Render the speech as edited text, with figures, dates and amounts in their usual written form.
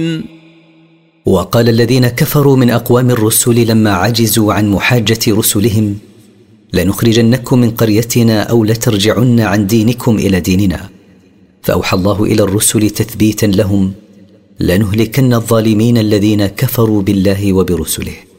وقال الذين كفروا من أقوام الرسل لما عجزوا عن محاجة رسلهم: لنخرجنكم من قريتنا أو لترجعن عن دينكم إلى ديننا. فأوحى الله إلى الرسل تثبيتا لهم: لنهلكن الظالمين الذين كفروا بالله وبرسله.